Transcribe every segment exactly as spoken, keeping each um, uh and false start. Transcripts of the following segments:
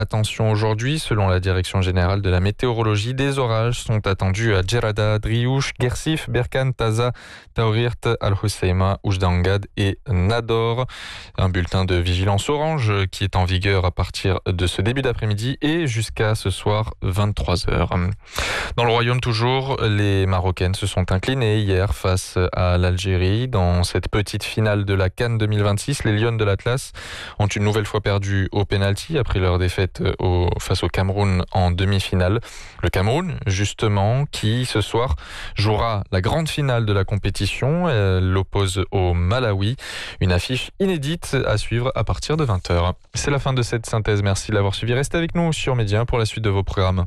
Attention aujourd'hui, selon la Direction générale de la météorologie, des orages sont attendus à Djerada, Driouch, Gersif, Berkane, Taza, Taorirt, Al-Hoceima, Oujda-Angad et Nador. Un bulletin de vigilance orange qui est en vigueur à partir de ce début d'après-midi et jusqu'à ce soir vingt-trois heures. Dans le royaume toujours, les Marocaines se sont inclinées hier face à l'Algérie. Dans cette petite finale de la CAN deux mille vingt-six, les Lionnes de l'Atlas ont une nouvelle fois perdu au pénalty après leur défaite Au, face au Cameroun en demi-finale. Le Cameroun, justement, qui ce soir jouera la grande finale de la compétition. Elle l'oppose au Malawi. Une affiche inédite à suivre à partir de vingt heures. C'est la fin de cette synthèse. Merci de l'avoir suivi. Restez avec nous sur Média pour la suite de vos programmes.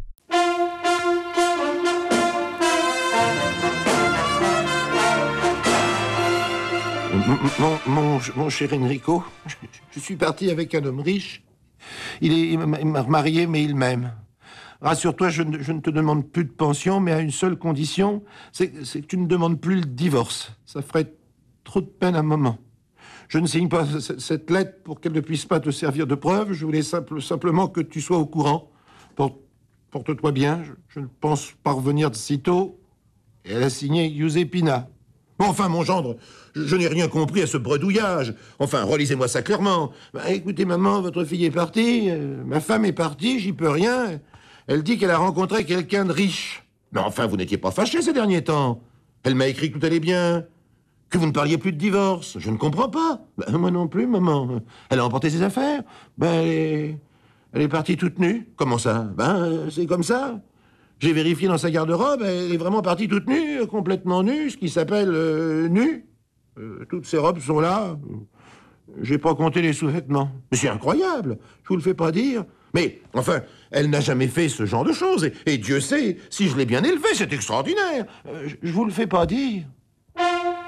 Mon, mon, mon cher Enrico, je, je suis parti avec un homme riche. Il est il m'a remarié, mais il m'aime. Rassure-toi, je, je ne te demande plus de pension, mais à une seule condition, c'est que tu ne demandes plus le divorce. Ça ferait trop de peine à maman. Je ne signe pas c- cette lettre pour qu'elle ne puisse pas te servir de preuve. Je voulais simple, simplement que tu sois au courant. Porte, porte-toi bien, je, je ne pense pas revenir de sitôt. Et elle a signé Giuseppina. Bon, enfin, mon gendre, je, je n'ai rien compris à ce bredouillage. Enfin, relisez-moi ça clairement. Bah, écoutez, maman, votre fille est partie, euh, ma femme est partie, j'y peux rien. Elle dit qu'elle a rencontré quelqu'un de riche. Mais enfin, vous n'étiez pas fâché ces derniers temps. Elle m'a écrit que tout allait bien, que vous ne parliez plus de divorce. Je ne comprends pas. Bah, moi non plus, maman. Elle a emporté ses affaires. Ben, elle est... elle est partie toute nue. Comment ça? Ben, euh, c'est comme ça. J'ai vérifié dans sa garde-robe, elle est vraiment partie toute nue, complètement nue, ce qui s'appelle euh, nue. Euh, toutes ses robes sont là. J'ai pas compté les sous-vêtements. Mais c'est incroyable, je vous le fais pas dire. Mais, enfin, elle n'a jamais fait ce genre de choses. Et, et Dieu sait, si je l'ai bien élevée, c'est extraordinaire. Euh, je, je vous le fais pas dire.